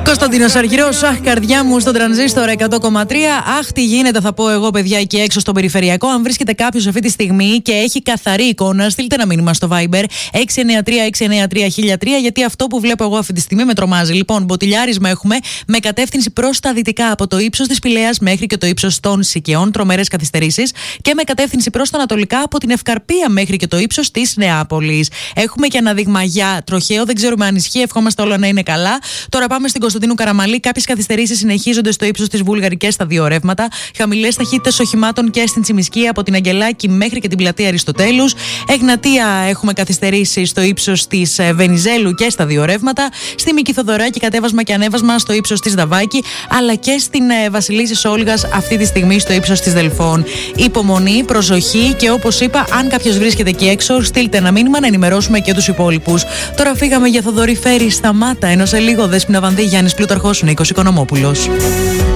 Κωνσταντίνος Αργυρός, αχ, καρδιά μου στον τρανζίστορ 100,3. Αχ, τι γίνεται, θα πω εγώ, παιδιά, εκεί έξω στον περιφερειακό. Αν βρίσκεται κάποιος αυτή τη στιγμή και έχει καθαρή εικόνα, στείλτε ένα μήνυμα στο Viber 693-693-1003, γιατί αυτό που βλέπω εγώ αυτή τη στιγμή με τρομάζει. Λοιπόν, μποτιλιάρισμα έχουμε με κατεύθυνση προς τα δυτικά από το ύψος της Πηλαίας μέχρι και το ύψος των Σικαιών, τρομερές καθυστερήσεις, και με κατεύθυνση προς τα ανατολικά από την Ευκαρπία μέχρι και το ύψος της Νεάπολης. Έχουμε και ένα δείγμα για τροχαίο, δεν ξέρουμε αν ισχύει, ευχόμαστε όλα να είναι καλά. Τώρα πάμε στην Κωνσταντίνου Καραμαλή. Κάποιες καθυστερήσεις συνεχίζονται στο ύψος της Βουλγαρικής στα δύο ρεύματα. Χαμηλές ταχύτητες οχημάτων και στην Τσιμισκή από την Αγγελάκη μέχρι και την πλατεία Αριστοτέλους. Εγνατία έχουμε καθυστερήσεις στο ύψος της Βενιζέλου και στα δύο ρεύματα. Στη Μική Θοδωράκη κατέβασμα και ανέβασμα στο ύψος της Δαβάκη, αλλά και στην Βασιλίσσης Όλγας αυτή τη στιγμή στο ύψος της Δελφών. Υπομονή, προσοχή και όπως είπα, αν κάποιος βρίσκεται εκεί έξω, στείλτε ένα μήνυμα να ενημερώσουμε και τους υπόλοιπους. Τώρα φύγαμε για Θοδωρή Φέρη, σταμάτα, ενώ σε λίγο Δέσποινα Βανδύ, Γιάννης Πλούταρχος, Νίκος Οικονομόπουλος.